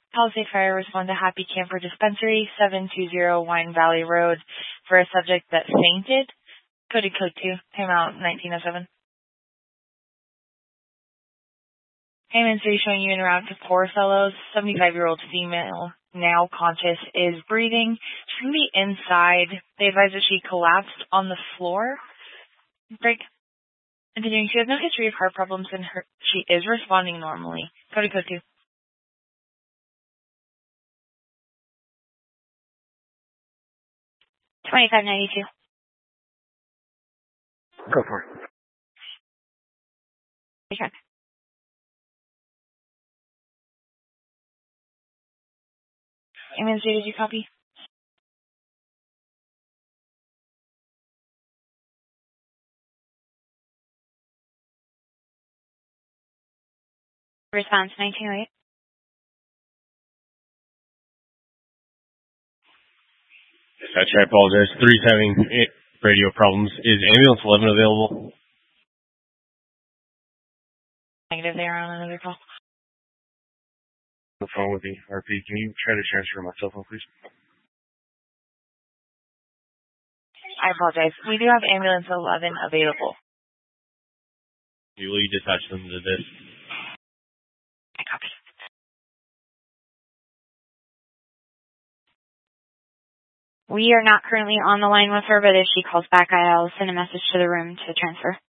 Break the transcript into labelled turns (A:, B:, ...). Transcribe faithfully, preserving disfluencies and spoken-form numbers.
A: Palisade Fire, respond to Happy Camper Dispensary, seven two zero Wine Valley Road, for a subject that fainted. Coded code two, timeout nineteen oh seven. Payment three showing you in route to Poor Fellows, seventy-five-year-old female, now conscious, is breathing. She's going to be inside. They advise that she collapsed on the floor. Break. Continuing, she has no history of heart problems and her, she is responding normally. Coded code two. twenty-five ninety-two.
B: Go for it.
A: Okay. Ambulance, did you copy? Response nineteen oh eight.
B: Dispatch, I apologize. Three's having radio problems. Is ambulance eleven available?
A: Negative, they are on another call.
B: The phone with the R P. Can you try to transfer my cell phone, please?
A: I apologize. We do have ambulance eleven available.
B: Will you dispatch them to this?
A: I copy. We are not currently on the line with her, but if she calls back, I'll send a message to the room to transfer.